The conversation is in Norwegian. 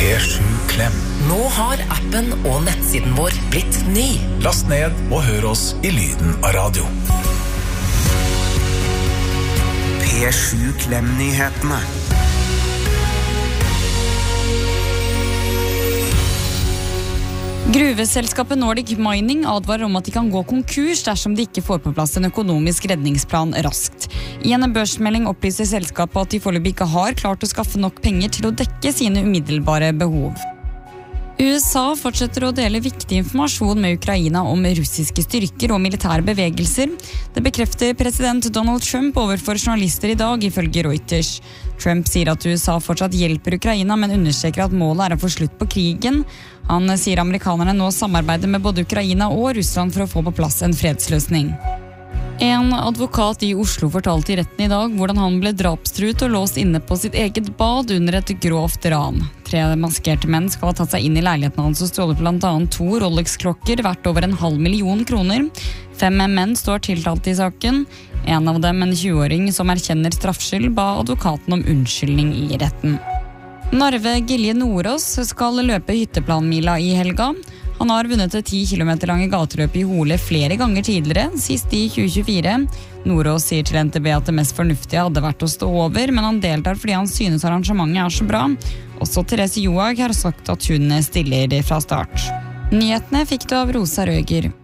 P7 Klem. Nå har appen og nettsiden vår blitt ny. Last ned og hør oss i lyden av radio. P7 Klem-nyhetene. Gruveselskapet Nordic Mining advarer om at de kan gå konkurs dersom de ikke får på plass en økonomisk redningsplan raskt. I en børsmelding opplyser selskapet at de foreløpig ikke har klart å skaffe nok penger til å dekke sine umiddelbare behov. USA fortsetter å dele viktig informasjon med Ukraina om russiske styrker og militære bevegelser. Det bekrefter president Donald Trump overfor journalister i dag, ifølge Reuters. Trump sier at USA fortsatt hjelper Ukraina, men understreker at målet å få slutt på krigen. Han sier amerikanerne nå samarbeider med både Ukraina og Russland for å få på plass en fredsløsning. En advokat i Oslo fortalte i retten i dag hvordan han ble drapstruet og låst inne på sitt eget bad under et grovt ran. 3 maskerte menn skal ha tatt seg inn i leiligheten hans og stjålet blant annet 2 Rolex-klokker verdt over 500 000 kroner. 5 menn står tiltalt i saken. En av dem, en 20-åring som erkjenner straffskyld, ba advokaten om unnskyldning i retten. Narve Gilje Nordås skal løpe hytteplanmila i helga. Han har vunnet det 10 kilometer lange gateløpet i Hole flere ganger tidligere, sist i 2024. Nordås sier til NTB at det mest fornuftige hadde vært å stå over, men han deltar fordi han synes arrangementet er så bra. Også Therese Johaug har sagt at hun stiller fra start. Nyhetene fikk du av Rosa Røger.